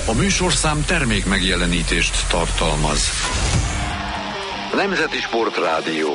A műsorszám termék megjelenítést tartalmaz. Nemzeti Sportrádió.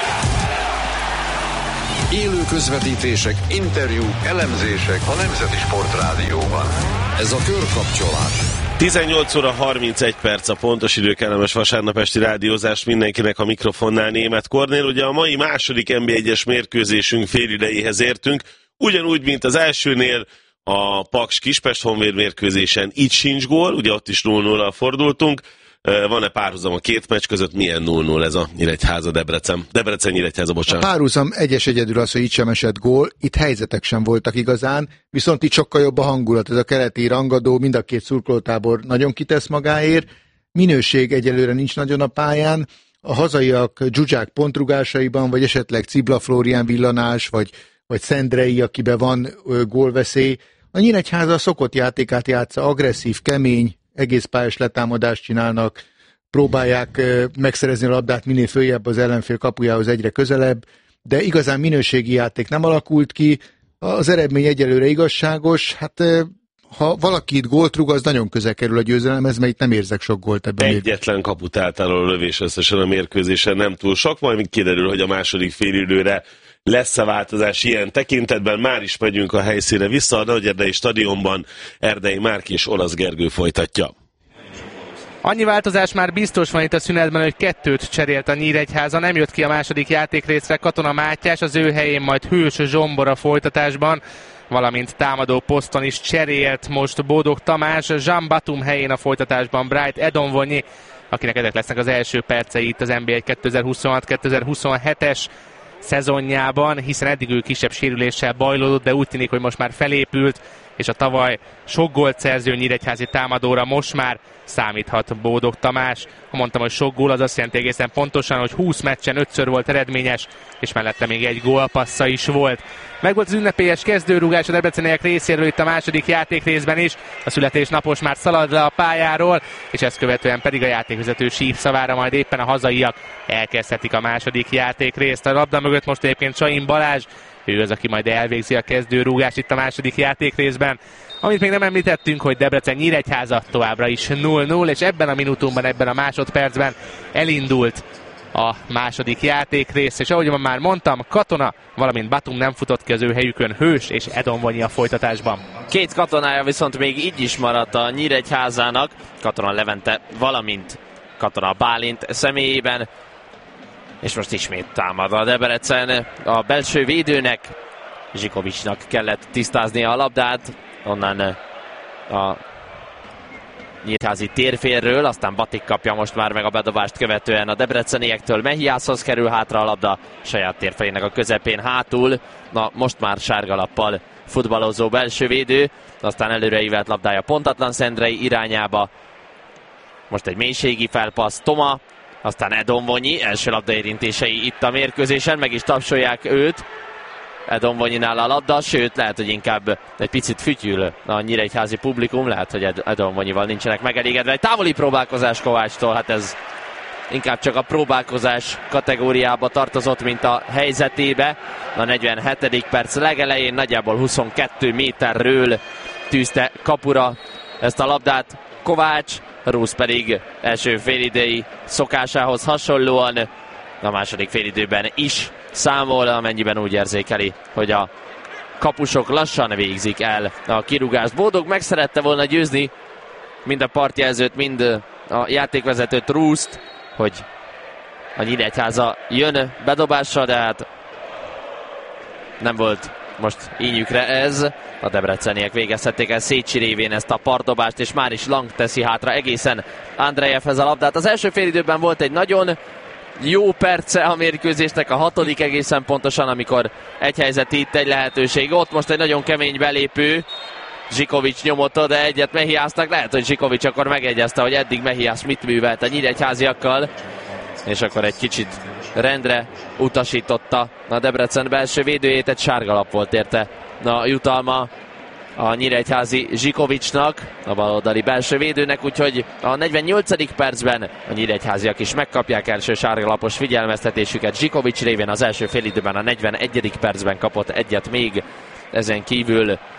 Élő közvetítések, interjúk, elemzések a Nemzeti Sportrádióban. Ez a Körkapcsolás. 18 óra 31 perc a pontos idő, kellemes vasárnap esti rádiózás mindenkinek a mikrofonnál. Németh Kornél. Ugye a mai második NB1-es mérkőzésünk félidejéhez értünk, ugyanúgy, mint az elsőnél a Paks Kispest Honvéd mérkőzésen itt sincs gól, ugye ott is 0-0-al fordultunk. Van-e párhuzam a két meccs között? Milyen 0-0 ez a Debrecen-Nyíregyháza, bocsánat. A párhuzam egyedül az, hogy itt sem esett gól, itt helyzetek sem voltak igazán, viszont itt sokkal jobb a hangulat, ez a keleti rangadó, mind a két szurkolótábor nagyon kitesz magáért, minőség egyelőre nincs nagyon a pályán, a hazaiak Zsuzsák pontrugásaiban, vagy esetleg Cibla Flórián villanás, vagy Szendrei, akiben van gólveszély. A Nyíregyháza szokott játékát játsza, agresszív, kemény, egész pályás letámadást csinálnak, próbálják megszerezni a labdát minél följebb az ellenfél kapujához egyre közelebb, de igazán minőségi játék nem alakult ki, az eredmény egyelőre igazságos, hát ha valaki itt gólt rúg, az nagyon közel kerül a győzelemhez, mert itt nem érzek sok gólt ebben. Egyetlen kaput által a lövés összesen a mérkőzésen nem túl sok, majd kiderül, hogy a második félidőre lesz-e változás ilyen tekintetben. Már is megyünk a helyszínre vissza, a Nagyerdei stadionban Erdei Márk és Olasz Gergő folytatja. Annyi változás már biztos van itt a szünetben, hogy 2 cserélt a Nyíregyháza, nem jött ki a második játékrészre Katona Mátyás, az ő helyén majd Hős Zsombor a folytatásban, valamint támadó poszton is cserélt most Bódog Tamás, Jean Batum helyén a folytatásban Bright Edonvonyi, akinek ezek lesznek az első percei itt az NB1 2026-2027-es szezonjában, hiszen eddig ő kisebb sérüléssel bajlódott, de úgy tűnik, hogy most már felépült, és a tavaly sok gólt szerző nyíregyházi támadóra most már számíthat Bódog Tamás. Ha mondtam, hogy sok gól, az azt jelenti egészen pontosan, hogy 20 meccsen 5-ször volt eredményes, és mellette még egy gólpassza is volt. Megvolt az ünnepélyes kezdőrúgás a debreceniek részéről itt a második játékrészben is. A születésnapos már szalad le a pályáról, és ezt követően pedig a játékvezető sípszavára majd éppen a hazaiak elkezdhetik a második játékrészt. A labda mögött most egyébként Csain Balázs, ő az, aki majd elvégzi a kezdőrúgást itt a második játékrészben. Amit még nem említettünk, hogy Debrecen-Nyíregyháza továbbra is 0-0, és ebben a minutumban, ebben a másodpercben elindult a második játékrész, és ahogy már mondtam, Katona, valamint Batum nem futott ki az ő helyükön, Hős és Edonvonyi a folytatásban. 2 katonája viszont még így is maradt a Nyíregyházának, Katona Levente, valamint Katona Bálint személyében, és most ismét támad a Debrecen. A belső védőnek, Zsikovicsnak kellett tisztáznia a labdát, onnan a nyíregyházi térfélről, aztán Batik kapja most már meg a bedobást követően a debreceniektől. Mehiászhoz kerül hátra a labda, saját térfélének a közepén hátul. Na, most már sárgalappal futballozó belső védő, aztán előreívelt labdája pontatlan Szendrei irányába. Most egy mélységi felpassz Toma, aztán Edonvonyi, első labdaérintései itt a mérkőzésen, meg is tapsolják őt. Edonvonyinál a labda, sőt, lehet, hogy inkább egy picit fütyül a nyíregyházi publikum, lehet, hogy Edonvonyival nincsenek megelégedve. Egy távoli próbálkozás Kovácstól, hát ez inkább csak a próbálkozás kategóriába tartozott, mint a helyzetébe. A 47. perc legelején nagyjából 22 méterről tűzte kapura ezt a labdát Kovács, Rusz pedig első félidei szokásához hasonlóan a második félidőben is számol, amennyiben úgy érzékeli, hogy a kapusok lassan végzik el a kirúgást. Bódog meg szerette volna győzni mind a partjelzőt, mind a játékvezetőt, Ruszt, hogy a Nyíregyháza jön bedobásra, de hát nem volt most ínyükre ez. A debreceniek végezhették el Szécsi révén ezt a partdobást, és már is Lang teszi hátra egészen Andrejevhez a labdát. Az első félidőben volt egy nagyon jó perce a mérkőzésnek, a 6. egészen pontosan, amikor egy helyzet itt, egy lehetőség ott, most egy nagyon kemény belépő, Zsikovics nyomott oda egyet Mehiásznak, lehet, hogy Zsikovics akkor megegyezte, hogy eddig Mehiász mit művelt a nyíregyháziakkal, és akkor egy kicsit rendre utasította a Debrecen belső védőjét, egy sárgalap volt érte a jutalma a nyíregyházi Zsikovicsnak, a baloldali belső védőnek, úgyhogy a 48. percben a nyíregyháziak is megkapják első sárgalapos figyelmeztetésüket. Zsikovics révén az első félidőben a 41. percben kapott egyet még, ezen kívül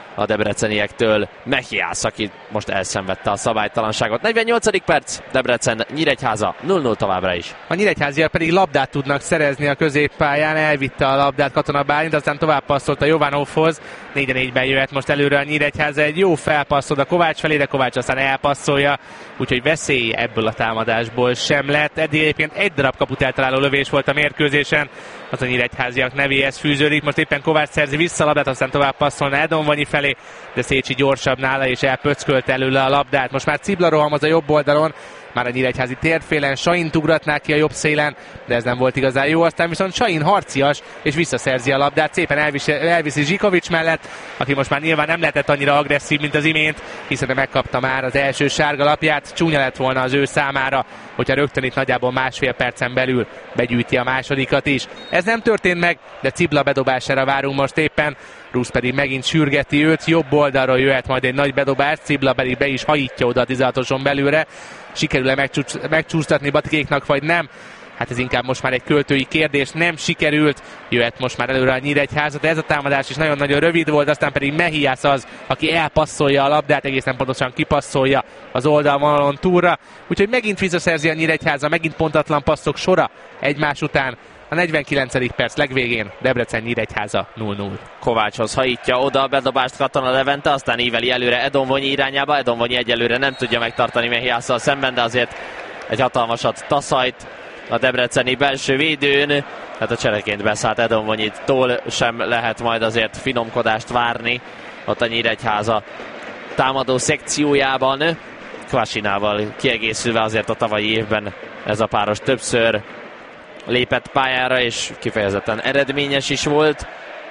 a debreceniektől Mehiász, aki most elszenvedte a szabálytalanságot. 48. perc, Debrecen Nyíregyháza 0-0 továbbra is. A nyíregyháziak pedig labdát tudnak szerezni a középpályán, elvitte a labdát Katona Bálint, aztán tovább passzolt a Jovanovhoz. 4-4-ben jöhet most előre a Nyíregyháza, egy jó felpasszol a Kovács felé, de Kovács aztán elpasszolja, úgyhogy veszély ebből a támadásból sem lett. Eddig egyébként egy darab kaput eltaláló lövés volt a mérkőzésen, az a nyíregyháziak nevéhez fűződik. Most éppen Kovács szerzi vissza a labdát, aztán tovább passzolna Edonvanyi felé, de Szécsi gyorsabb nála és elpöckölte előle a labdát. Most már Cibla rohamoz a jobb oldalon, már a nyíregyházi térfélen, Saint ugratná ki a jobb szélen, de ez nem volt igazán jó, aztán viszont Saint harcias, és visszaszerzi a labdát, szépen elviszi Zsikovics mellett, aki most már nyilván nem lehetett annyira agresszív, mint az imént, hiszen megkapta már az első sárga lapját, csúnya lett volna az ő számára, hogyha rögtön itt nagyjából másfél percen belül begyűjti a másodikat is. Ez nem történt meg, de Cibla bedobására várunk most éppen, Rusz pedig megint sürgeti őt, jobb oldalról jöhet majd egy nagy bedobás, Cibla pedig be is hajítja oda a 16-oson belülre. Sikerül-e megcsúsztatni Batikéknak, vagy nem? Hát ez inkább most már egy költői kérdés, nem sikerült, jöhet most már előre a Nyíregyháza, de ez a támadás is nagyon-nagyon rövid volt, aztán pedig Mehiász az, aki elpasszolja a labdát, egészen pontosan kipasszolja az oldalvonalon túlra, úgyhogy megint visszaszerzi a Nyíregyháza, megint pontatlan passzok sora egymás után. A 49. perc legvégén Debrecen Nyíregyháza 0-0. Kovácshoz hajítja oda a bedobást Katona Levente, aztán íveli előre Edonvonyi irányába. Edonvonyi egyelőre nem tudja megtartani Mehiásszal szemben, de azért egy hatalmasat taszajt a debreceni belső védőn. Hát a csereként beszállt Edonvonyitól sem lehet majd azért finomkodást várni ott a Nyíregyháza támadó szekciójában. Kvasinával kiegészülve azért a tavalyi évben ez a páros többször lépett pályára, és kifejezetten eredményes is volt.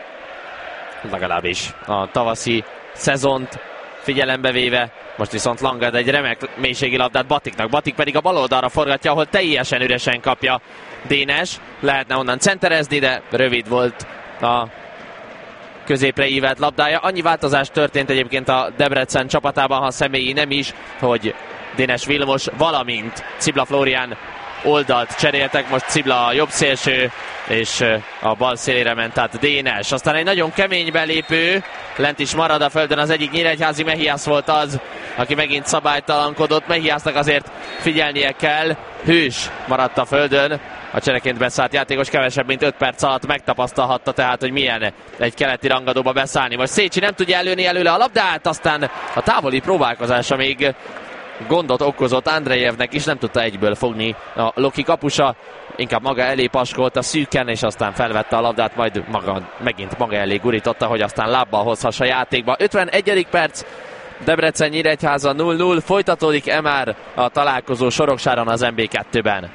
Legalábbis a tavaszi szezont figyelembe véve. Most viszont Langad egy remek mélységi labdát Batiknak. Batik pedig a bal oldalra forgatja, ahol teljesen üresen kapja Dénes. Lehetne onnan centerezni, de rövid volt a középre ívelt labdája. Annyi változás történt egyébként a Debrecen csapatában, ha személyi nem is, hogy Dénes Vilmos, valamint Cibla Flórián oldalt cseréltek, most Cibla a jobb szélső, és a bal szélére ment át Dénes. Aztán egy nagyon kemény belépő, lent is marad a földön az egyik nyíregyházi, Mehiász volt az, aki megint szabálytalankodott. Mehiásznak azért figyelnie kell, hős maradt a földön, a csereként beszállt játékos kevesebb mint 5 perc alatt megtapasztalhatta tehát, hogy milyen egy keleti rangadóba beszállni. Most Szécsi nem tudja előni előle a labdát, aztán a távoli próbálkozása még gondot okozott Andrejevnek is, nem tudta egyből fogni a Loki kapusa, inkább maga elé paskolta szűken, és aztán felvette a labdát, majd megint maga elé gurította, hogy aztán lábbal hozhassa játékba. 51. perc, Debrecen Nyíregyháza 0-0, folytatódik már a találkozó Soroksáron az MB2-ben.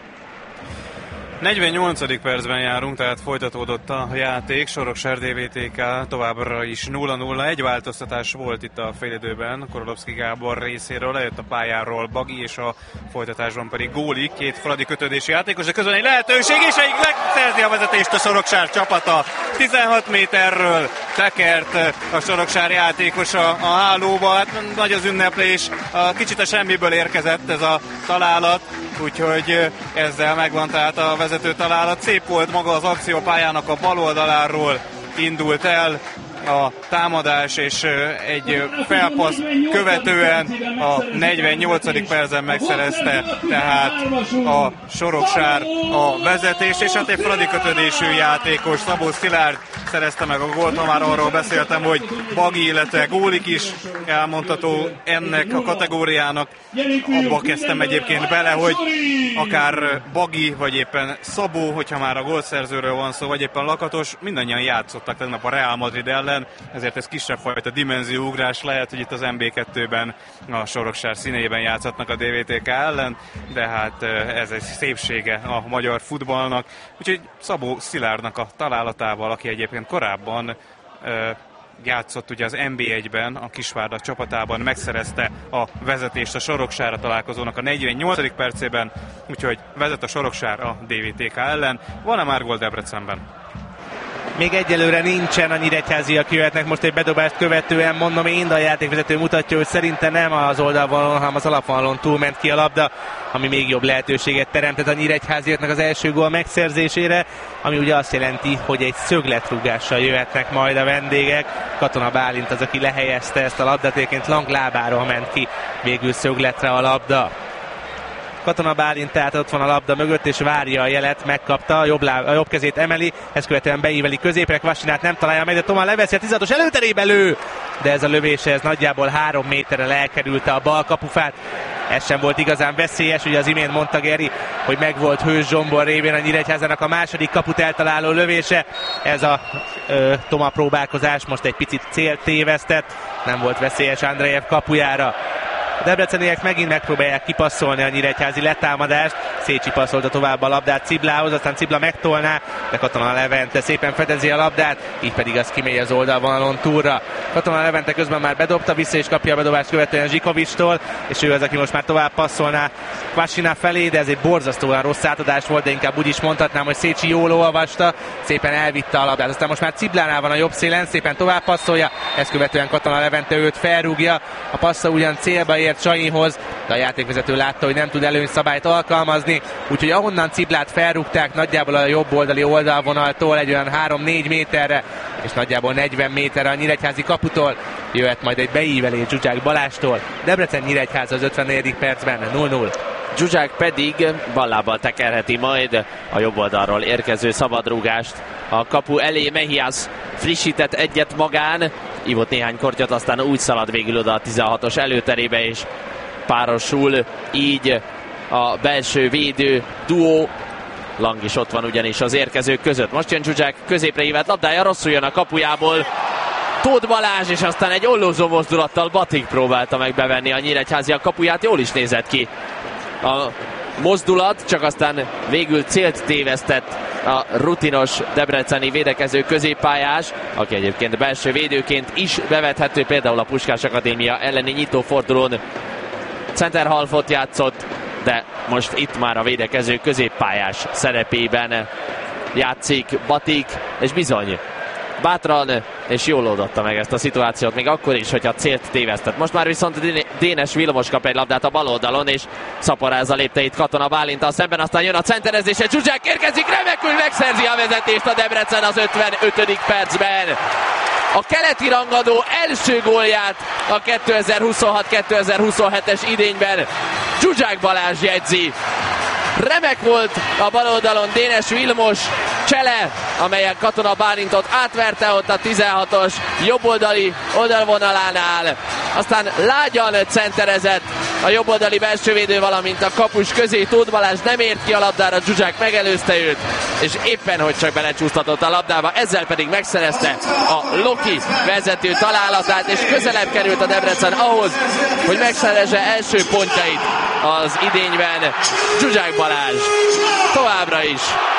48. percben járunk, tehát folytatódott a játék. Soroksár DVTK továbbra is 0-0. Egy változtatás volt itt a félidőben Korolovszki Gábor részéről, lejött a pályáról Bagi, és a folytatásban pedig Góli, két fradi kötődési játékos, de közben egy lehetőség, és egy megszerzi a vezetést a Soroksár csapata. 16 méterről tekert a Soroksár játékos a hálóba, hát nagy az ünneplés, kicsit a semmiből érkezett ez a találat, úgyhogy ezzel megvan tehát a vezető találat. Szép volt maga az akció, pályának a bal oldaláról indult el a támadás, és egy felpassz követően a 48. percben megszerezte tehát a Soroksár a vezetést, és hát egy fradi kötődésű játékos, Szabó Szilárd szerezte meg a gólt. Ha már arról beszéltem, hogy Bagi, illetve Gólik is elmondható ennek a kategóriának. Abba kezdtem egyébként bele, hogy akár Bagi, vagy éppen Szabó, hogyha már a gólszerzőről van szó, vagy éppen Lakatos, mindannyian játszottak tegnap a Real Madrid ellen, ezért ez kisebb fajta dimenzióugrás lehet, hogy itt az MB2-ben a Soroksár színeiben játszhatnak a DVTK ellen, de hát ez egy szépsége a magyar futballnak. Úgyhogy Szabó Szilárdnak a találatával, aki egyébként korábban játszott ugye az NB1-ben, a Kisvárda csapatában, megszerezte a vezetést a Soroksára találkozónak a 48. percében, úgyhogy vezet a Soroksár a DVTK ellen. Van-e már gól Debrecenben? még egyelőre nincsen, a nyíregyháziak jöhetnek most egy bedobást követően, mondom én, de a játékvezető mutatja, hogy szerinte nem az oldalvonalon, hanem az alapvonalon túlment ki a labda, ami még jobb lehetőséget teremtett a nyíregyháziaknak az első gól megszerzésére, ami ugye azt jelenti, hogy egy szögletrúgással jöhetnek majd a vendégek. Katona Bálint az, aki lehelyezte ezt a labdát, egyébként Lang lábáról ment ki végül szögletre a labda. Katona Bálint tehát ott van a labda mögött, és várja a jelet, megkapta, a jobb kezét emeli, ezt követően beíveli középre, Kvassinát nem találja meg, de Toma leveszi a 16-os előterébe lő, de ez a lövése, ez nagyjából 3 méterrel elkerülte a bal kapufát. Ez sem volt igazán veszélyes, ugye az imént mondta Geri, hogy megvolt Hős Zsombor révén a Nyíregyházának a második kaput eltaláló lövése. Ez a Toma próbálkozás most egy picit célt tévesztett, nem volt veszélyes Andrejev kapujára. A debreceniek megint megpróbálják kipasszolni a nyíregyházi letámadást. Szécsi passzolta tovább a labdát Ciblához, aztán Cibla megtolná, de Katona Levente szépen fedezi a labdát, így pedig az kimegy az oldalvonalon túlra. Katona Levente közben már bedobta vissza, és kapja a bedobást követően Zsikovics-tól, és ő az, aki most már tovább passzolná Kvasina felé, de ez egy borzasztóan rossz átadás volt, de inkább úgy is mondhatnám, hogy Szécsi jól olvasta, szépen elvitte a labdát. Aztán most már Ciblánál van a jobb szélen, szépen tovább passzolja, ezt követően Katona Levente őt felrúgja. A passza ugyan célba ért Csainhoz, de a játékvezető látta, hogy nem tud előnyszabályt alkalmazni, úgyhogy ahonnan Ciblát felrúgták nagyjából a jobb oldali oldalvonaltól egy olyan 3-4 méterre, és nagyjából 40 méterre a nyíregyházi kaputól jöhet majd egy beívelés Zsuzsák Balástól. Debrecen Nyíregyháza az 54. percben 0-0. Zsuzsák pedig ballábbal tekerheti majd a jobb oldalról érkező szabadrúgást. A kapu elé Mehias frissített egyet magán, ívott néhány kortyot, aztán úgy szalad végül oda a 16-os előterébe, és párosul így a belső védő duó. Lang is ott van ugyanis az érkezők között. Most jön Zsuzsák középre hívett labdája, rosszul jön a kapujából Tóth Balázs, és aztán egy ollózó mozdulattal Batik próbálta meg bevenni a nyíregyháziak kapuját, jól is nézett ki a mozdulat, csak aztán végül célt tévesztett a rutinos debreceni védekező középpályás, aki egyébként belső védőként is bevethető, például a Puskás Akadémia elleni nyitófordulón centerhalfot játszott, de most itt már a védekező középpályás szerepében játszik Batik, és bizony bátran és jól oldotta meg ezt a szituációt, még akkor is, hogyha célt tévesztett. Most már viszont Dénes Vilmos kap egy labdát a bal oldalon, és szaporázza lépteit Katona Bálinttal szemben, aztán jön a centerezése, Zsuzsák érkezik, remekül megszerzi a vezetést a Debrecen az 55. percben. A keleti rangadó első gólját a 2026-2027-es idényben Zsuzsák Balázs jegyzi. Remek volt a bal oldalon Dénes Vilmos csele, amelyen Katona Bálintot átverte ott a 16-os jobboldali oldalvonalánál. Aztán lágyan centerezett a jobboldali belsővédő, valamint a kapus közé Tóth Balázs nem ért ki a labdára, Zsuzsák megelőzte őt, és éppen hogy csak belecsúsztatott a labdába, ezzel pedig megszerezte a Loki vezető találatát, és közelebb került a Debrecen ahhoz, hogy megszerezze első pontjait az idényben. Zsuzsák Balázs továbbra is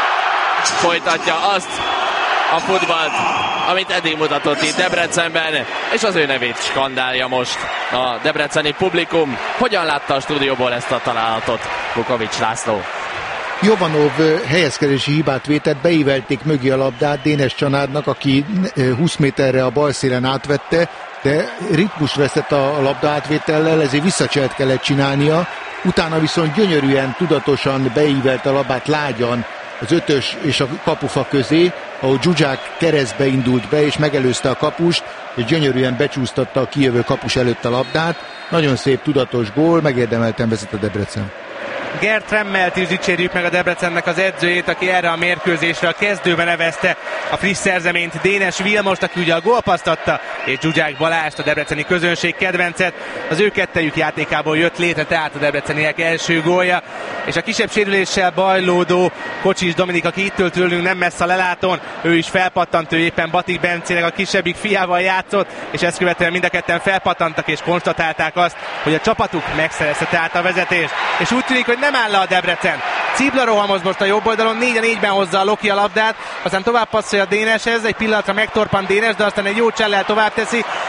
folytatja azt a futballt, amit eddig mutatott itt Debrecenben, és az ő nevét skandálja most a debreceni publikum. Hogyan látta a stúdióból ezt a találatot Vukovics László? Jovanov helyezkedési hibát vétett, beívelték mögé a labdát Dénes Csanádnak, aki 20 méterre a bal szélen átvette, de ritmus vesztett a labda átvétellel, ezért visszacselt kellett csinálnia. Utána viszont gyönyörűen, tudatosan beívelt a labdát lágyan az 5-ös és a kapufa közé, ahol Zsuzsák keresztbe indult be, és megelőzte a kapust, és gyönyörűen becsúsztatta a kijövő kapus előtt a labdát. Nagyon szép, tudatos gól, megérdemelten vezet a Debrecen. Gert Remmelt is dicsérjük meg a Debrecennek az edzőjét, aki erre a mérkőzésre a kezdőben nevezte a friss szerzeményt Dénes Vilmost, aki ugye a gólpaszt adta, és Zsuzsák Balást, a debreceni közönség kedvencet. Az ő kettejük játékából jött létre tehát a debreceniek első gólja, és a kisebb sérüléssel bajlódó Kocsis Dominik, aki itt tőlünk nem messze a lelátón, ő is felpattant, ő éppen Batik Bencének a kisebbik fiával játszott, és ezt követően mind a ketten felpattantak és konstatálták azt, hogy a csapatuk megszerezte tehát a vezetést, és úgy tűnik, hogy nem áll le a Debrecen. Cibla rohamoz most a jobb oldalon, 4-4-ben hozza a Loki a labdát, aztán tovább passzolja Déneshez, egy pillanatra megtorpan Dénes, de aztán egy jó csellel tovább teszi,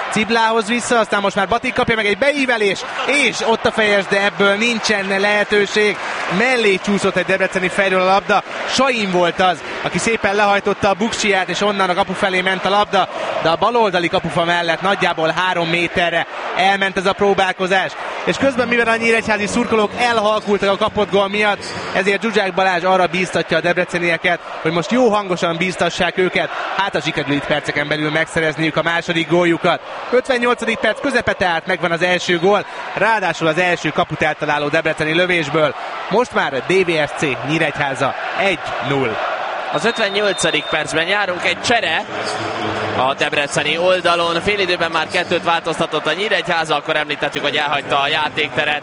Ciblához vissza, aztán most már Batik kapja meg egy beívelés, és ott a fejes, de ebből nincsen lehetőség. Mellé csúszott egy debreceni fejről a labda. Sain volt az, aki szépen lehajtotta a buksiját, és onnan a kapu felé ment a labda, de a baloldali kapufa mellett nagyjából 3 méterre elment ez a próbálkozás. És közben, mivel a nyíregyházi szurkolók elhalkultak a kapott gól miatt, ezért Zsuzsák Balázs arra bíztatja a debrecenieket, hogy most jó hangosan bíztassák őket, hát a sikerül itt perceken belül megszerezniük a második góljukat. 58. perc közepe, tehát megvan az első gól, ráadásul az első kaput eltaláló debreceni lövésből. Most már a DVSC Nyíregyháza 1-0. Az 58. percben járunk, egy csere a debreceni oldalon. Félidőben már 2-t változtatott a Nyíregyháza, akkor említettük, hogy elhagyta a játékteret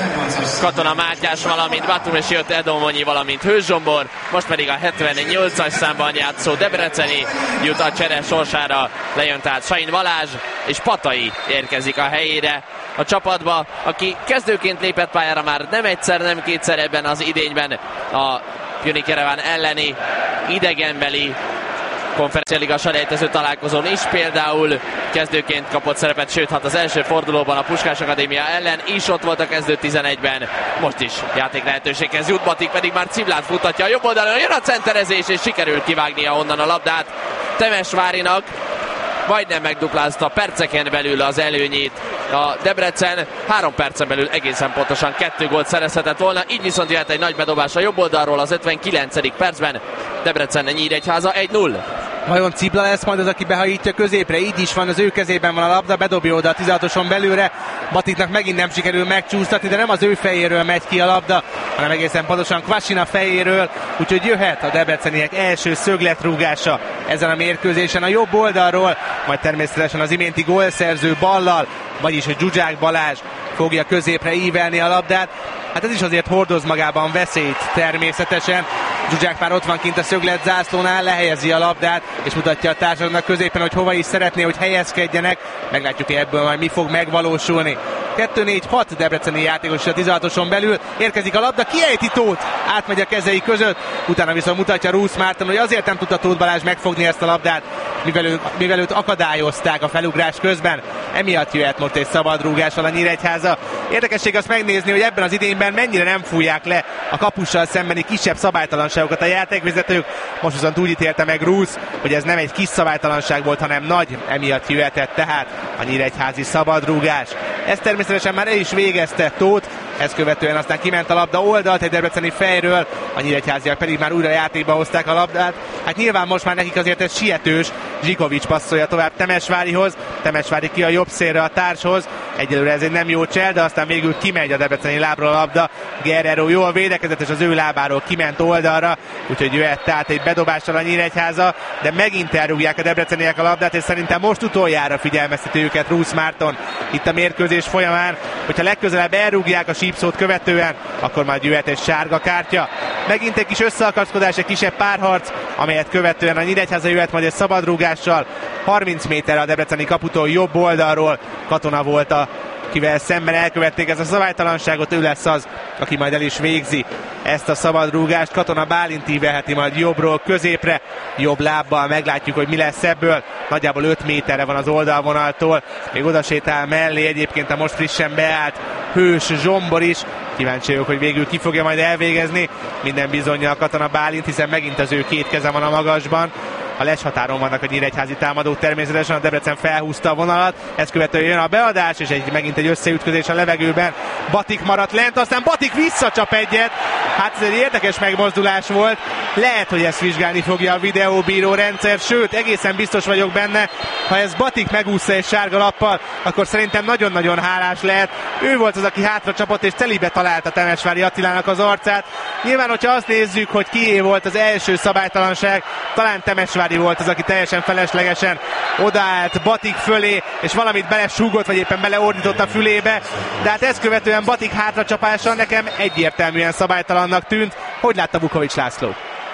Katona Mátyás, valamint Batum, és jött Edomonyi, valamint Hős Zsombor. Most pedig a 78-as számban játszó debreceni jut a csere sorsára. Lejön tehát Sain Balázs, és Patai érkezik a helyére a csapatba, aki kezdőként lépett pályára már nem egyszer, nem kétszer ebben az idényben a Pjunik Jereván elleni idegenbeli konferencialiga selejtező találkozón is például kezdőként kapott szerepet, sőt, hát az első fordulóban a Puskás Akadémia ellen is ott volt a kezdő 11-ben. Most is játék lehetőséghez jut, Batik pedig már Ciblát futtatja a jobb oldalon, jön a centerezés, és sikerül kivágnia onnan a labdát Temesvárinak. Majdnem megduplázta perceken belül az előnyét a Debrecen, 3 percen belül egészen pontosan 2 gólt szerezhetett volna, így viszont jöhet egy nagy bedobás a jobb oldalról az 59. percben. Debrecen Nyíregyháza 1-0. Vajon Cibla lesz majd az, aki behajítja középre? Így is van, az ő kezében van a labda, bedobja oda a 16-oson belülre. Batiknak megint nem sikerül megcsúsztatni, de nem az ő fejéről megy ki a labda, hanem egészen pontosan Kvasina fejéről, úgyhogy jöhet a debreceniek első szögletrúgása ezen a mérkőzésen a jobb oldalról, majd természetesen az iménti gólszerző ballal, vagyis hogy Zsuzsák Balázs fogja középre ívelni a labdát. Hát ez is azért hordoz magában veszélyt természetesen. Zsuzsák már ott van kint a szöglet zászlónál, lehelyezi a labdát, és mutatja a társaknak középen, hogy hova is szeretné, hogy helyezkedjenek. Meglátjuk, hogy ebből majd mi fog megvalósulni. 2-4-6 debreceni játékos a 16-oson belül, érkezik a labda, kiejti Tóth, átmegy a kezei között, utána viszont mutatja Rusz Márton, hogy azért nem tudta Tóth Balázs megfogni ezt a labdát, mivel őt akadályozták a felugrás közben. Emiatt jöhet most egy szabadrúgással a Nyíregyháza. Érdekesség azt megnézni, hogy ebben az idényben mennyire nem fújják le a kapussal szembeni kisebb szabálytalanságokat a játékvezetők. Most viszont úgy ítélte meg Rusz, hogy ez nem egy kis szabálytalanság volt, hanem nagy, emiatt jöhetett tehát a nyíregyházi szabadrúgás. Ezt természetesen már el is végezte Tóth, ezt követően aztán kiment a labda oldalt egy debreceni fejről, a nyíregyháziak pedig már újra játékba hozták a labdát. Hát nyilván most már nekik azért ez sietős, Zsikovics passzolja tovább Temesvárihoz, Temesvári ki a jobb szélre a társhoz, egyelőre ez egy nem jó csel, de aztán végül kimegy a debreceni lábról a labda, Guerrero jól védekezett, és az ő lábáról kiment oldalra, úgyhogy jöhet tehát egy bedobással a Nyíregyháza, de megint elrúgják a debreceniek a labdát, és szerintem most utoljára figyelmezteti őket Rusz Márton itt a mérkőzés folyamán, hogyha legközelebb elrúgják a sípszót követően, akkor majd jöhet egy sárga kártya. Megint egy kis összeakaszkodás, egy kisebb párharc, amelyet követően a Nyíregyháza jöhet majd egy szabadrúgással. 30 méterre a debreceni kaputól jobb oldalról Katona volt akivel szemben elkövették ezt a szabálytalanságot, ő lesz az, aki majd el is végzi ezt a szabadrúgást. Katona Bálint íveheti majd jobbról középre, jobb lábbal, meglátjuk, hogy mi lesz ebből. Nagyjából 5 méterre van az oldalvonaltól, még oda sétál mellé egyébként a most frissen beállt Hős Zsombor is. Kíváncsi vagyok, hogy végül ki fogja majd elvégezni. Minden bizonnyal Katona Bálint, hiszen megint az ő két keze van a magasban. A leshatáron vannak a nyíregyházi támadók, természetesen a Debrecen felhúzta a vonalat, ezt követően jön a beadás, és megint egy összeütközés a levegőben. Batik maradt lent, aztán Batik visszacsap egyet. Hát ez egy érdekes megmozdulás volt. Lehet, hogy ezt vizsgálni fogja a videóbíró rendszer, sőt, egészen biztos vagyok benne, ha ez Batik megúszta egy sárga lappal, akkor szerintem nagyon-nagyon hálás lehet. Ő volt az, aki hátra csapott, és telibe találta Temesvári Attilának az arcát. Nyilván, hogyha azt nézzük, hogy kié volt az első szabálytalanság, talán Temesvári volt az, aki teljesen feleslegesen odaállt Batik fölé, és valamit belesúgott, vagy éppen beleordított a fülébe, de hát ezt követően Batik hátracsapása nekem egyértelműen szabálytalannak tűnt. Hogy látta Vukovics László?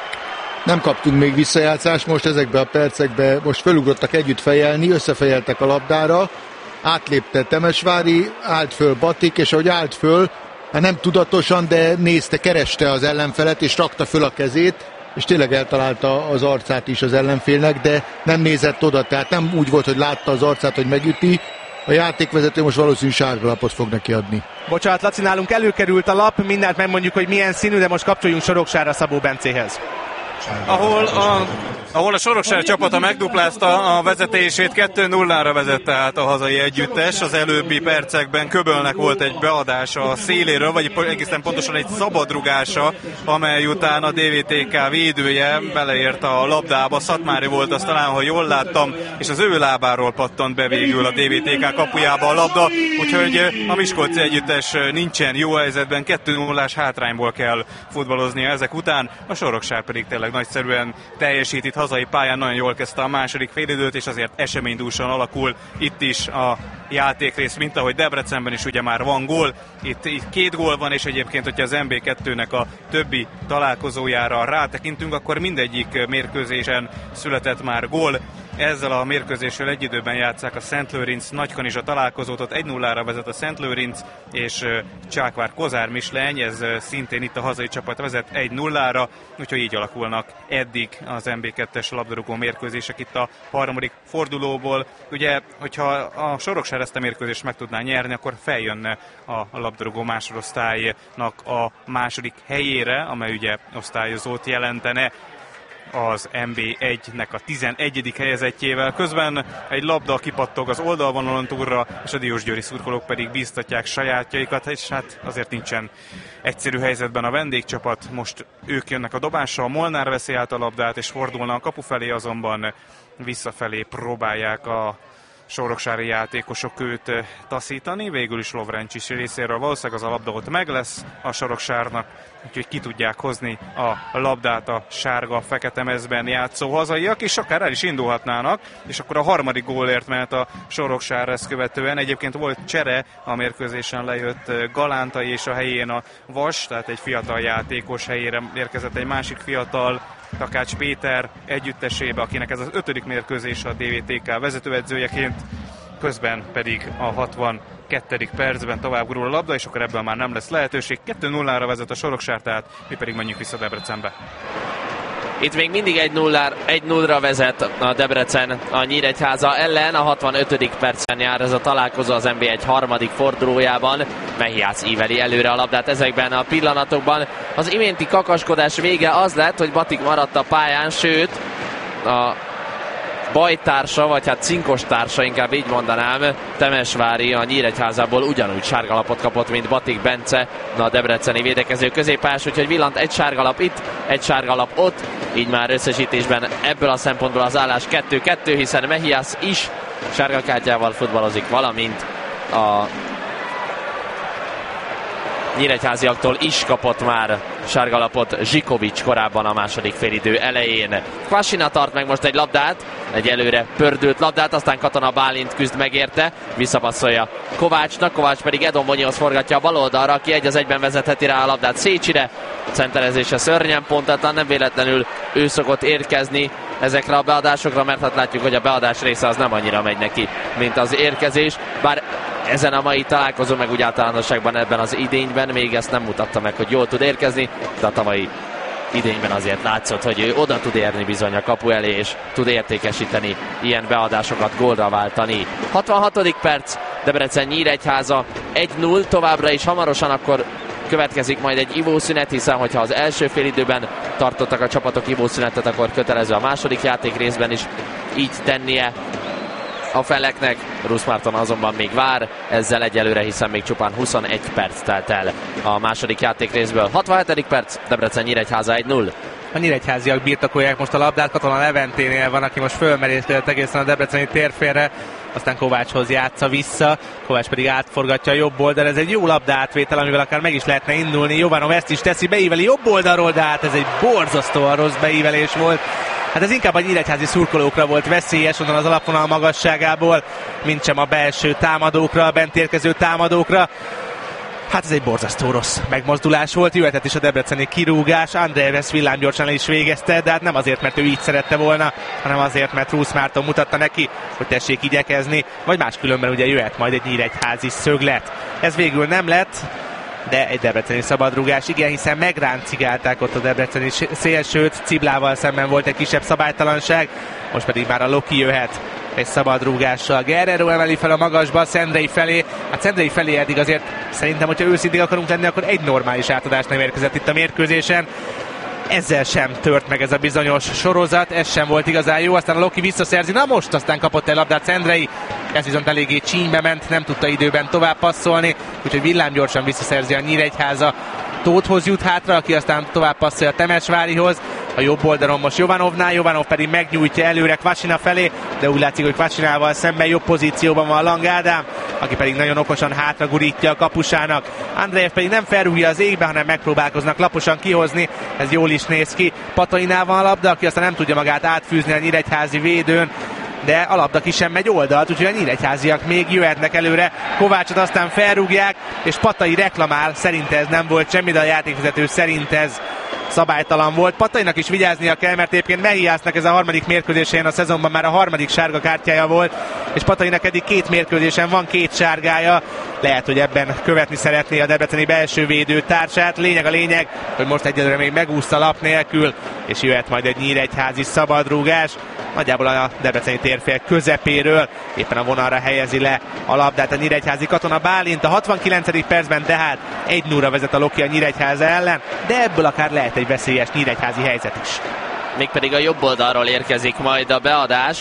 Nem kaptunk még visszajátszást, most ezekben a percekben most felugrottak együtt fejelni, összefejeltek a labdára, átlépte Temesvári, állt föl Batik, és ahogy állt föl, hát nem tudatosan, de nézte, kereste az ellenfelet, és rakta föl a kezét, és tényleg eltalálta az arcát is az ellenfélnek, de nem nézett oda, tehát nem úgy volt, hogy látta az arcát, hogy megüti. A játékvezető most valószínűleg sárgalapot fog neki adni. Bocsánat, Laci, nálunk előkerült a lap, mindent megmondjuk, hogy milyen színű, de most kapcsoljunk Soroksárra Szabó Bencéhez. Ahol a Soroksár csapata megduplázta a vezetését, 2-0-ra vezette át a hazai együttes. Az előbbi percekben Köbölnek volt egy beadása a széléről, vagy egészen pontosan egy szabadrugása, amely után a DVTK védője beleért a labdába. Szatmári volt az talán, ha jól láttam, és az ő lábáról pattant be végül a DVTK kapujába a labda, úgyhogy a Miskolci együttes nincsen jó helyzetben, 2-0-ás hátrányból kell futballoznia ezek után, a Soroksár pedig tényleg nagyszerűen teljesít itt hazai pályán, nagyon jól kezdte a második félidőt, és azért eseménydúsan alakul itt is a játékrész, mint ahogy Debrecenben is ugye már van gól. Itt 2 gól van, és egyébként, hogyha az MB2-nek a többi találkozójára rátekintünk, akkor mindegyik mérkőzésen született már gól. Ezzel a mérkőzéssel egy időben játsszák a Szentlőrinc Nagykanizsa találkozót, ott 1-0-ra vezet a Szentlőrinc, és Csákvár Kozár Misleny, ez szintén itt a hazai csapat vezet 1-0-ra, úgyhogy így alakulnak eddig az MB2-es labdarúgó mérkőzések itt a harmadik fordulóból. Ugye, hogyha a Soroksár ezt a mérkőzést meg tudná nyerni, akkor feljönne a labdarúgó másodosztálynak a második helyére, amely ugye osztályozót jelentene az MB1-nek a 11. helyezettjével. Közben egy labda kipattog az oldalvonalon túlra, és a diósgyőri szurkolók pedig bíztatják sajátjaikat, és hát azért nincsen egyszerű helyzetben a vendégcsapat. Most ők jönnek a dobással, Molnár veszi át a labdát, és fordulna a kapu felé, azonban visszafelé próbálják a soroksári játékosok őt taszítani, végül is Lovrencsis részéről valószínűleg az a labda ott meg lesz a Soroksárnak, úgyhogy ki tudják hozni a labdát a sárga-fekete mezben játszó hazaiak, és akár el is indulhatnának, és akkor a harmadik gólért mehet a Soroksár ezt követően. Egyébként volt csere, a mérkőzésen lejött Galántai, és a helyén a Vas, tehát egy fiatal játékos helyére érkezett egy másik fiatal, Takács Péter együttesébe, akinek ez az 5. mérkőzés a DVTK vezetőedzőjeként, közben pedig a 62. percben tovább gurul a labda, és akkor ebből már nem lesz lehetőség. 2-0-ra vezet a Soroksár, tehát mi pedig menjünk vissza Debrecenbe. Itt még mindig 1-0-ra vezet a Debrecen a Nyíregyháza ellen. A 65. percen jár ez a találkozó az NB1 harmadik fordulójában. Mehiász íveli előre a labdát ezekben a pillanatokban. Az iménti kakaskodás vége az lett, hogy Batik maradt a pályán, sőt a bajtársa, vagy hát cinkostársa, inkább így mondanám, Temesvári a Nyíregyházából ugyanúgy sárgalapot kapott, mint Batik Bence, a debreceni védekező középpályás, úgyhogy villant egy sárgalap itt, egy sárgalap ott, így már összesítésben ebből a szempontból az állás 2-2, hiszen Mehiász is sárgakártyával futballozik, valamint a nyíregyháziaktól is kapott már sárgalapot Zsikovics korábban a második félidő elején. Kvasina tart meg most egy labdát, egy előre pördült labdát, aztán Katona Bálint küzd megérte, visszapasszolja Kovácsnak, Kovács pedig Edon Bonyihoz forgatja a bal oldalra, aki 1-1-ben vezetheti rá a labdát Szécsire. Centerezése szörnyen pontatlan, nem véletlenül ő szokott érkezni ezekre a beadásokra, mert hát látjuk, hogy a beadás része az nem annyira megy neki, mint az érkezés, bár ezen a mai találkozó, meg úgy általánosságban ebben az idényben még ezt nem mutatta meg, hogy jól tud érkezni, de a tavalyi idényben azért látszott, hogy ő oda tud érni bizony a kapu elé, és tud értékesíteni ilyen beadásokat, gólra váltani. 66. perc, Debrecen Nyíregyháza 1-0, továbbra is hamarosan akkor következik majd egy ivószünet, hiszen hogyha az első félidőben tartottak a csapatok ivószünetet, akkor kötelező a második játék részben is így tennie a feleknek. Rusz Márton azonban még vár ezzel egyelőre, hiszen még csupán 21 perc telt el a második játék részből. 67. perc, Debrecen Nyíregyháza 1-0. A nyíregyháziak birtokolják most a labdát, Katona Leventénél van, aki most fölmerészkedett egészen a debreceni térfélre, aztán Kovácshoz játsza vissza, Kovács pedig átforgatja a jobb oldal, ez egy jó labda átvétel, amivel akár meg is lehetne indulni. Jovanov ezt is teszi, beíveli jobb oldalról, de hát ez egy borzasztóan rossz beívelés volt. Hát ez inkább a nyíregyházi szurkolókra volt veszélyes, onnan az alapvonal magasságából, mint sem a belső támadókra, a bent érkező támadókra. Hát ez egy borzasztó rossz megmozdulás volt, jöhetett is a debreceni kirúgás, Andreves villámgyorsan is végezte, de hát nem azért, mert ő így szerette volna, hanem azért, mert Rusz Márton mutatta neki, hogy tessék igyekezni, vagy máskülönben ugye jöhet majd egy nyíregyházi szöglet. Ez végül nem lett, de egy debreceni szabadrúgás, igen, hiszen megráncigálták ott a debreceni szélsőt, Ciblával szemben volt egy kisebb szabálytalanság, most pedig már a Loki jöhet egy szabadrúgással. Guerrero emeli fel a magasba Szendrei felé, hát Szendrei felé eddig azért szerintem, hogyha őszintén akarunk lenni, akkor egy normális átadás nem érkezett itt a mérkőzésen. Ezzel sem tört meg ez a bizonyos sorozat, ez sem volt igazán jó, aztán a Loki visszaszerzi, na most aztán kapott el labdát Szendrei, ez viszont eléggé csínybe ment, nem tudta időben tovább passzolni, úgyhogy villámgyorsan visszaszerzi a Nyíregyháza. Tóthhoz jut hátra, aki aztán tovább passzolja a Temesvárihoz, a jobb oldalon most Jovanovnál, Jovanov pedig megnyújtja előre Kvasina felé, de úgy látszik, hogy Kvasinával szemben jobb pozícióban van Lang Ádám, aki pedig nagyon okosan hátra gurítja a kapusának. Andrejev pedig nem felrúgja az égbe, hanem megpróbálkoznak laposan kihozni, ez jól is néz ki. Patainál van a labda, aki aztán nem tudja magát átfűzni a nyíregyházi védőn, de a labda ki sem megy oldalt, úgyhogy a nyíregyháziak még jöhetnek előre. Kovácsot aztán felrúgják, és Patai reklamál, szerint ez nem volt semmi, de a játékvezető szerint ez szabálytalan volt. Patainak is vigyáznia kell, mert egyébként Mehiásznak ez a harmadik mérkőzésén a szezonban már a harmadik sárga kártyája volt, és Patainak eddig 2 mérkőzésen van 2 sárgája. Lehet, hogy ebben követni szeretné a debreceni belső védő társát. Lényeg a lényeg, hogy most egyelőre még megúszta lap nélkül, és jöhet majd egy nyíregyházi szabadrúgás. Nagyjából a debreceni térfél közepéről éppen a vonalra helyezi le a labdát a nyíregyházi Katona Bálint. A 69. percben tehát 1-0-ra vezet a Loki a Nyíregyháza ellen, de ebből akár lehet egy veszélyes nyíregyházi helyzet is. Mégpedig a jobb oldalról érkezik majd a beadás.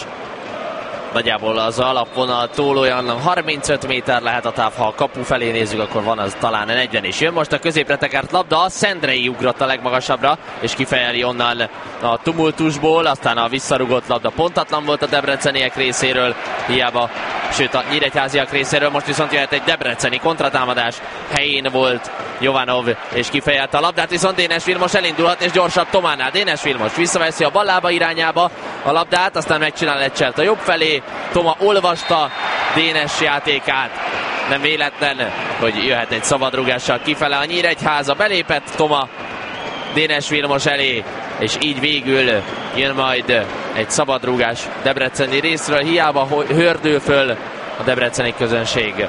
Nagyjából az alapvonaltól olyan 35 méter lehet a táv, ha a kapu felé nézzük, akkor van az talán 40 is. Jön most a középre tekert labda, Szendrei ugrott a legmagasabbra, és kifejeli onnan a tumultusból, aztán a visszarugott labda pontatlan volt a debreceniek részéről, hiába, sőt a nyíregyháziak részéről, most viszont jöhet egy debreceni kontratámadás, helyén volt Jovanov, és kifejelte a labdát, viszont Dénes Vilmos elindulhat, és gyorsabb Tománál. Dénes Vilmos visszaveszi a ballába irányába a labdát, aztán megcsinál egy cselt a jobb felé, Toma olvasta Dénes játékát, nem véletlen, hogy jöhet egy szabadrúgással kifele a Nyíregyháza, belépett Toma Dénes Vilmos elé, és így végül jön majd egy szabadrúgás debreceni részről, hiába hördül föl a debreceni közönség.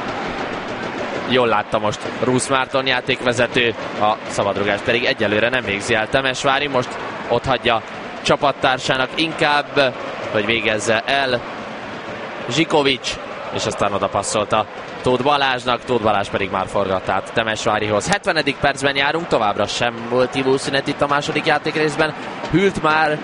Jól látta most Rusz Márton játékvezető, a szabadrúgás pedig egyelőre nem végzi el Temesvári, most ott hagyja csapattársának inkább, hogy végezze el Zsikovics, és aztán oda passzolta Tóth Balázsnak, Tóth Balázs pedig már forgatt át Temesvárihoz. 70. percben járunk, továbbra sem volt ivószünet itt a második játékrészben. Hűlt már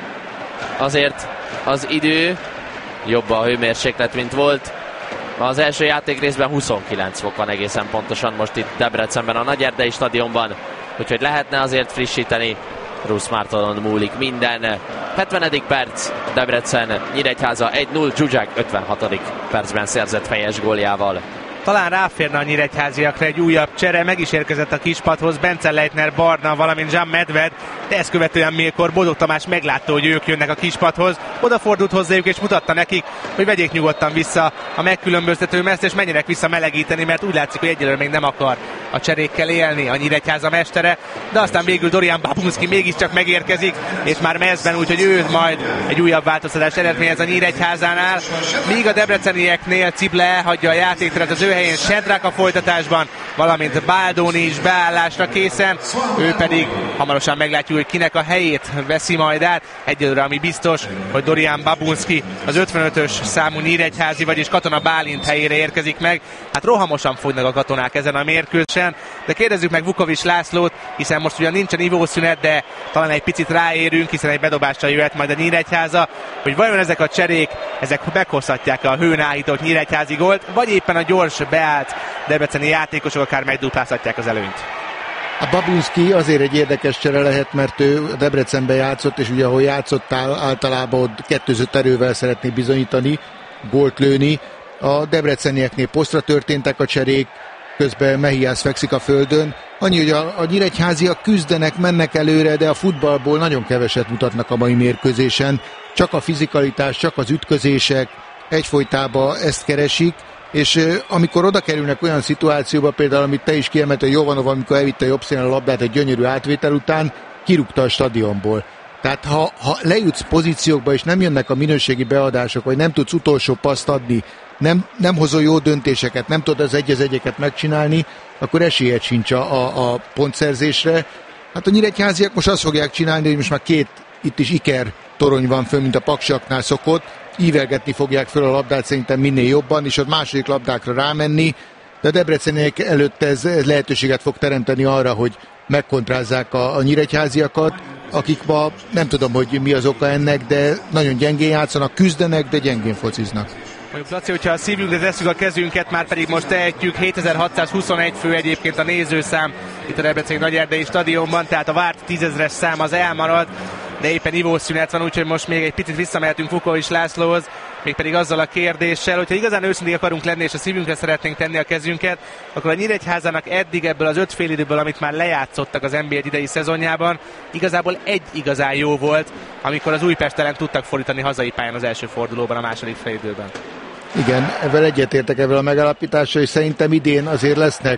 azért az idő, jobb a hőmérséklet, mint volt az első játékrészben. 29 fok van egészen pontosan most itt Debrecenben, a Nagyerdei stadionban, úgyhogy lehetne azért frissíteni. Rusz Mártonon múlik minden. 70. perc, Debrecen, Nyíregyháza 1-0, Zsuzsák 56. percben szerzett fejes góljával. Talán ráférne a nyíregyháziakra egy újabb csere, meg is érkezett a kispadhoz Bence Leitner Barna, valamint Jean Medved, de ezt követően mikor Bodog Tamás meglátta, hogy ők jönnek a kispadhoz, odafordult hozzájuk és mutatta nekik, hogy vegyék nyugodtan vissza a megkülönböztető meszt, és menjenek vissza melegíteni, mert úgy látszik, hogy egyelőre még nem akar a cserékkel élni a Nyíregyháza mestere, de aztán végül Dorian Babunski mégiscsak megérkezik, és már mezben, úgyhogy ő majd egy újabb változtatás eredményez a Nyíregyházánál, míg a debrecenieknél Cible elhagyja a játékteret, az ő helyén Sedrák a folytatásban, valamint Baldoni is beállásra készen, ő pedig hamarosan meglátjuk, hogy kinek a helyét veszi majd át. Egyelőre ami biztos, hogy Dorian Babunski az 55-ös számú nyíregyházi, vagyis Katona Bálint helyére érkezik meg. Hát rohamosan fognak a katonák ezen a mérkőzésen, de kérdezzük meg Vukovics Lászlót, hiszen most ugyan nincsen ivószünet, de talán egy picit ráérünk, hiszen egy bedobással jöhet majd a Nyíregyháza, hogy vajon ezek a cserék, ezek meghozhatják a hőn áhított nyíregyházi gólt, vagy éppen a gyors beállt debreceni játékosok akár megduplázhatják az előnyt. A Babunski azért egy érdekes csere lehet, mert ő Debrecenben játszott, és ugye ahol játszottál, általában ott kettőzött erővel szeretné bizonyítani, gólt lőni. A debrecenieknél posztra történtek a cserék, közben Mehiász fekszik a földön. Annyi, hogy a nyíregyháziak küzdenek, mennek előre, de a futballból nagyon keveset mutatnak a mai mérkőzésen. Csak a fizikalitás, csak az ütközések, egyfolytában ezt keresik, és amikor oda kerülnek olyan szituációba, például amit te is kiemelt, hogy Jovanov, amikor elvitte jobb színen a labdát egy gyönyörű átvétel után, kirúgta a stadionból. Tehát ha lejutsz pozíciókba, és nem jönnek a minőségi beadások, vagy nem tudsz utolsó paszt adni nem hozol jó döntéseket, nem tudod az egyeket megcsinálni, akkor esélyed sincs a pontszerzésre. Hát a nyíregyháziak most azt fogják csinálni, hogy most már itt is iker torony van föl, mint a Paksiaknál szokott, ívelgetni fogják föl a labdát szerintem minél jobban, és a második labdákra rámenni, de a debreceniek előtt ez lehetőséget fog teremteni arra, hogy megkontrázzák a nyíregyháziakat, akik ma nem tudom, hogy mi az oka ennek, de nagyon gyengén játszanak, küzdenek, de gyengén fociznak. Mondjuk Laci, hogyha a szívünkre tesszük a kezünket, már pedig most tehetjük, 7621 fő egyébként a nézőszám itt a Debreceni Nagyerdei stadionban, tehát a várt 10 000-es szám az elmaradt, de éppen ivószünet van, úgyhogy most még egy picit visszamehetünk Vukovics Lászlóhoz, mégpedig azzal a kérdéssel, hogyha igazán őszintén akarunk lenni és a szívünkre szeretnénk tenni a kezünket, akkor a Nyíregyházának eddig ebből az 5 félidőből, amit már lejátszottak az NB1 idei szezonjában, igazából egy igazán jó volt, amikor az Újpest ellen tudtak fordítani hazai pályán az első fordulóban, a második félidőben. Igen, ezzel egyetértek ezzel a megállapítással, és szerintem idén azért lesznek